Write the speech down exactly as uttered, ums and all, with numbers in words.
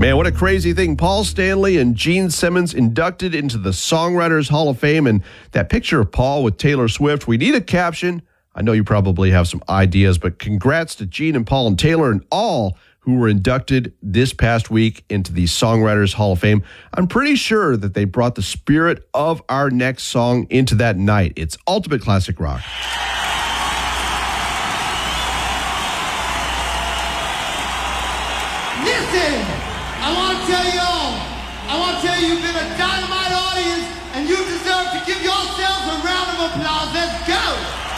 Man, what a crazy thing. Paul Stanley and Gene Simmons inducted into the Songwriters Hall of Fame. And that picture of Paul with Taylor Swift, we need a caption. I know you probably have some ideas, but congrats to Gene and Paul and Taylor and all who were inducted this past week into the Songwriters Hall of Fame. I'm pretty sure that they brought the spirit of our next song into that night. It's ultimate classic rock. Listen, I want to tell y'all, I want to tell you you've been a dynamite audience and you deserve to give yourselves a round of applause. Let's go.